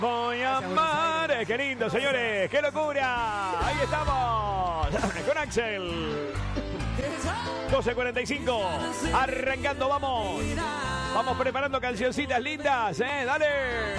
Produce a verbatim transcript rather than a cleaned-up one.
Voy a amar, qué lindo, señores, qué locura. Ahí estamos, con Axel. doce cuarenta y cinco, arrancando, vamos. Vamos preparando cancioncitas lindas, eh, dale.